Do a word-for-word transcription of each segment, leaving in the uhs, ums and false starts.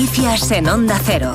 Noticias en Onda Cero.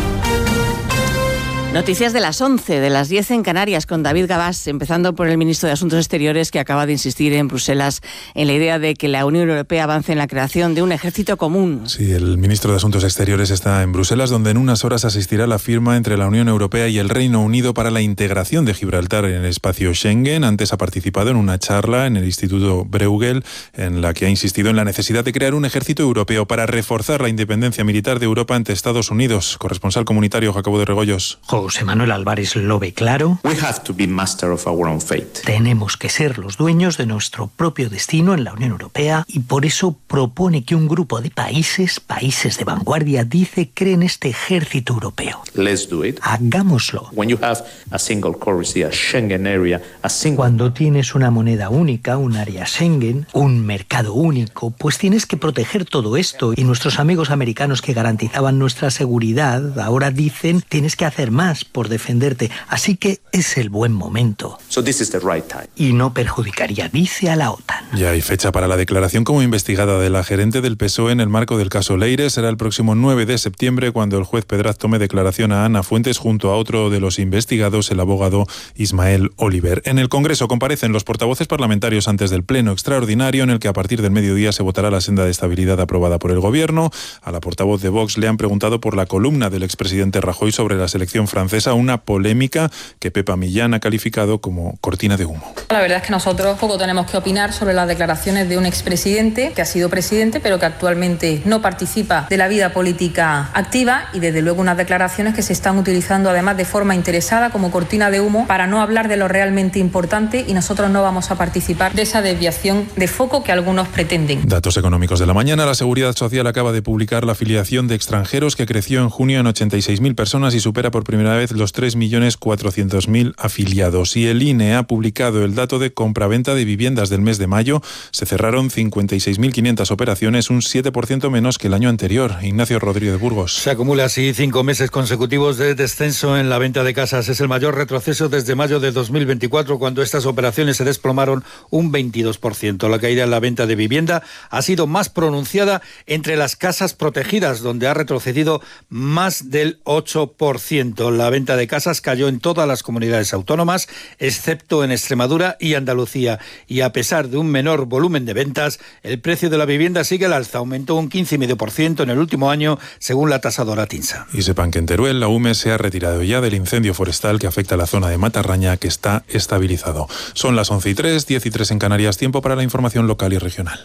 Noticias de las once, de las diez en Canarias, con David Gabás, empezando por el ministro de Asuntos Exteriores, que acaba de insistir en Bruselas en la idea de que la Unión Europea avance en la creación de un ejército común. Sí, el ministro de Asuntos Exteriores está en Bruselas, donde en unas horas asistirá la firma entre la Unión Europea y el Reino Unido para la integración de Gibraltar en el espacio Schengen. Antes ha participado en una charla en el Instituto Bruegel, en la que ha insistido en la necesidad de crear un ejército europeo para reforzar la independencia militar de Europa ante Estados Unidos. Corresponsal comunitario Jacobo de Regoyos. José Manuel Álvarez lo ve claro. We have to be master of our own fate. Tenemos que ser los dueños de nuestro propio destino en la Unión Europea y por eso propone que un grupo de países, países de vanguardia, dice, creen este ejército europeo. Let's do it. Hagámoslo. When you have a single currency, a Schengen area, a single... Cuando tienes una moneda única, un área Schengen, un mercado único, pues tienes que proteger todo esto. Y nuestros amigos americanos que garantizaban nuestra seguridad ahora dicen, tienes que hacer más por defenderte. Así que es el buen momento. So this is the right time. Y no perjudicaría, dice, a la OTAN. Ya hay fecha para la declaración como investigada de la gerente del P S O E en el marco del caso Leire. Será el próximo nueve de septiembre cuando el juez Pedraz tome declaración a Ana Fuentes junto a otro de los investigados, el abogado Ismael Oliver. En el Congreso comparecen los portavoces parlamentarios antes del pleno extraordinario en el que a partir del mediodía se votará la senda de estabilidad aprobada por el Gobierno. A la portavoz de Vox le han preguntado por la columna del expresidente Rajoy sobre la selección francesa, una polémica que Pepa Millán ha calificado como cortina de humo. La verdad es que nosotros poco tenemos que opinar sobre las declaraciones de un expresidente que ha sido presidente pero que actualmente no participa de la vida política activa y desde luego unas declaraciones que se están utilizando además de forma interesada como cortina de humo para no hablar de lo realmente importante y nosotros no vamos a participar de esa desviación de foco que algunos pretenden. Datos económicos de la mañana. La Seguridad Social acaba de publicar la afiliación de extranjeros que creció en junio en ochenta y seis mil personas y supera por primera vez los tres millones cuatrocientos mil afiliados. Y el I N E ha publicado el dato de compraventa de viviendas del mes de mayo. Se cerraron cincuenta y seis mil quinientas operaciones, un siete por ciento menos que el año anterior. Ignacio Rodríguez de Burgos. Se acumula así cinco meses consecutivos de descenso en la venta de casas. Es el mayor retroceso desde mayo de dos mil veinticuatro, cuando estas operaciones se desplomaron un veintidós por ciento. La caída en la venta de vivienda ha sido más pronunciada entre las casas protegidas, donde ha retrocedido más del ocho por ciento. La venta de casas cayó en todas las comunidades autónomas, excepto en Extremadura y Andalucía. Y a pesar de un menor volumen de ventas, el precio de la vivienda sigue al alza. Aumentó un quince coma cinco por ciento en el último año, según la tasadora TINSA. Y sepan que en Teruel la U M E se ha retirado ya del incendio forestal que afecta a la zona de Matarraña, que está estabilizado. Son las once y tres, diez y tres en Canarias. Tiempo para la información local y regional.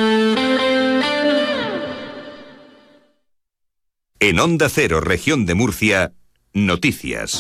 En Onda Cero, región de Murcia, noticias.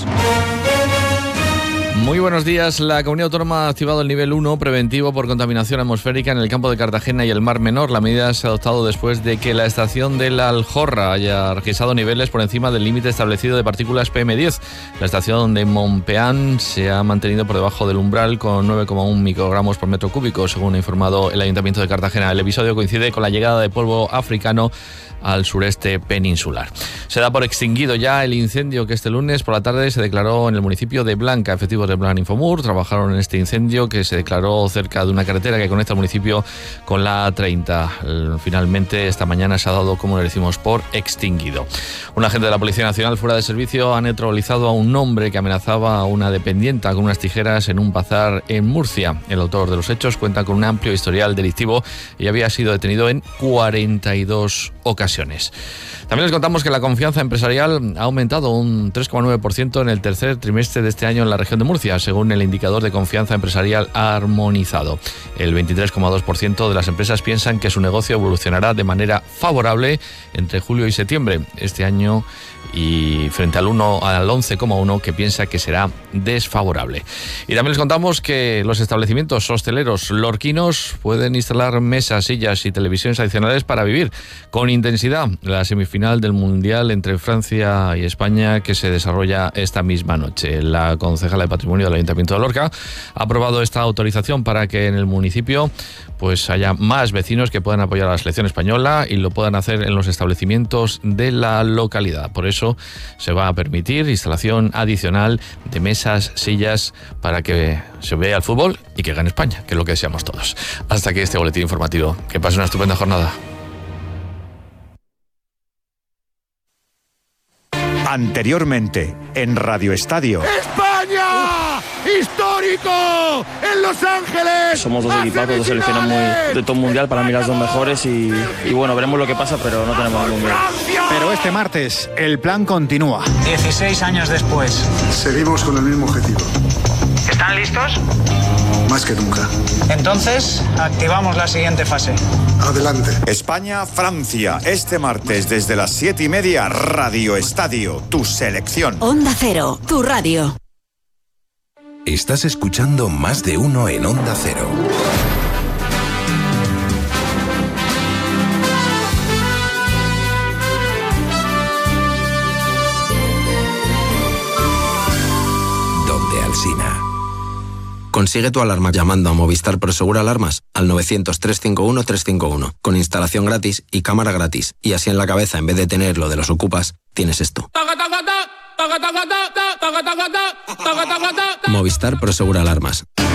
Muy buenos días. La Comunidad Autónoma ha activado el nivel uno preventivo por contaminación atmosférica en el campo de Cartagena y el Mar Menor. La medida se ha adoptado después de que la estación de la Aljorra haya registrado niveles por encima del límite establecido de partículas P M diez. La estación de Montpeán se ha mantenido por debajo del umbral con nueve coma uno microgramos por metro cúbico, según ha informado el Ayuntamiento de Cartagena. El episodio coincide con la llegada de polvo africano al sureste peninsular. Se da por extinguido ya el incendio que este lunes por la tarde se declaró en el municipio de Blanca. Efectivos de Plan Infomur trabajaron en este incendio que se declaró cerca de una carretera que conecta el municipio con la A treinta. Finalmente, esta mañana se ha dado, como le decimos, por extinguido. Un agente de la Policía Nacional fuera de servicio ha neutralizado a un hombre que amenazaba a una dependienta con unas tijeras en un bazar en Murcia. El autor de los hechos cuenta con un amplio historial delictivo y había sido detenido en cuarenta y dos ocasiones. También les contamos que la confianza empresarial ha aumentado un tres coma nueve por ciento en el tercer trimestre de este año en la región de Murcia, según el indicador de confianza empresarial armonizado. El veintitrés coma dos por ciento de las empresas piensan que su negocio evolucionará de manera favorable entre julio y septiembre este año, y frente al uno al once coma uno que piensa que será desfavorable. Y también les contamos que los establecimientos hosteleros lorquinos pueden instalar mesas, sillas y televisiones adicionales para vivir con intensidad la semifinal del Mundial entre Francia y España, que se desarrolla esta misma noche. La concejala de Patrimonio del Ayuntamiento de Lorca ha aprobado esta autorización para que en el municipio pues haya más vecinos que puedan apoyar a la selección española y lo puedan hacer en los establecimientos de la localidad. Por eso se va a permitir instalación adicional de mesas, sillas, para que se vea el fútbol y que gane España, que es lo que deseamos todos. Hasta aquí este boletín informativo. Que pase una estupenda jornada. Anteriormente, en Radio Estadio. ¡España! ¡Histórico! ¡En Los Ángeles! Somos dos equipos, dos selecciones muy de top mundial, para mí las dos mejores y, y bueno, veremos lo que pasa, pero no tenemos ningún miedo. Pero este martes, el plan continúa. dieciséis años después. Seguimos con el mismo objetivo. ¿Están listos? Más que nunca. Entonces, activamos la siguiente fase. Adelante. España-Francia, este martes desde las siete y media, Radio Estadio, tu selección. Onda Cero, tu radio. Estás escuchando Más de Uno en Onda Cero. Donde Alsina. Consigue tu alarma llamando a Movistar Prosegur Alarmas al novecientos, trescientos cincuenta y uno, trescientos cincuenta y uno, con instalación gratis y cámara gratis. Y así en la cabeza, en vez de tener lo de los ocupas, tienes esto. Movistar Prosegur Alarmas.